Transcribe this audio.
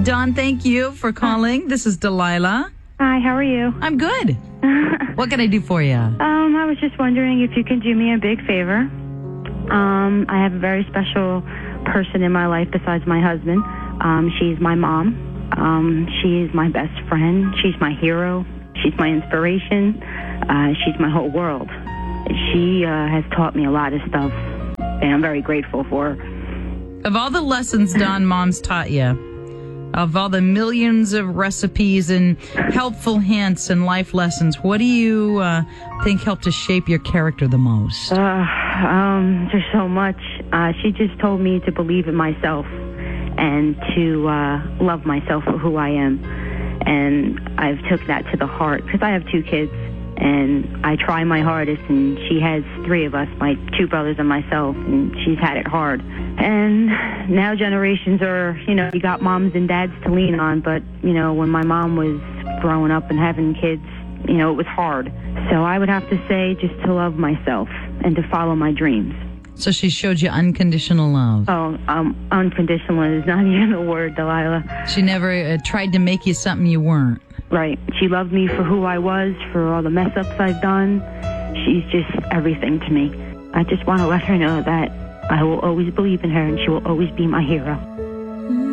Dawn, thank you for calling. This is Delilah. Hi, how are you? I'm good. What can I do for you? I was just wondering if you can do me a big favor. I have a very special person in my life besides my husband. She's my mom. She's my best friend. She's my hero. She's my inspiration. She's my whole world. She has taught me a lot of stuff, and I'm very grateful for her. Of all the lessons Dawn Mom's taught you, of all the millions of recipes and helpful hints and life lessons, what do you think helped to shape your character the most? There's so much. She just told me to believe in myself and to love myself for who I am. And I've took that to the heart because I have 2 kids. And I try my hardest, and she has 3 of us, my 2 brothers and myself, and she's had it hard. And now generations are, you got moms and dads to lean on, but, when my mom was growing up and having kids, it was hard. So I would have to say just to love myself and to follow my dreams. So she showed you unconditional love. Oh, unconditional is not even a word, Delilah. She never tried to make you something you weren't. Right. She loved me for who I was, for all the mess-ups I've done. She's just everything to me. I just want to let her know that I will always believe in her and she will always be my hero.